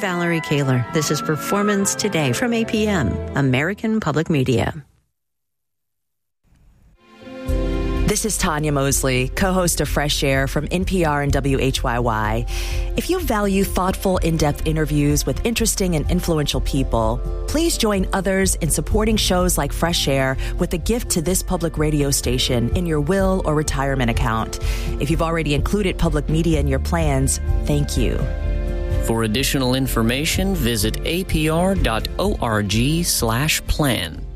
Valerie Kaler. This is Performance Today from APM, American Public Media. This is Tanya Mosley, co-host of Fresh Air from NPR and WHYY. If you value thoughtful, in-depth interviews with interesting and influential people, please join others in supporting shows like Fresh Air with a gift to this public radio station in your will or retirement account. If you've already included public media in your plans, thank you. For additional information, visit apr.org/plan.